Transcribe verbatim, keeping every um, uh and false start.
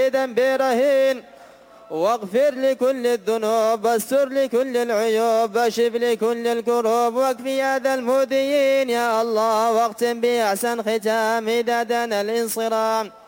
بذنب رهين، واغفر لكل الذنوب واستر لكل العيوب واشف لكل الكروب، واكفي أذى المؤذيين يا الله، واختم بأحسن ختام إذا دنا الانصرام.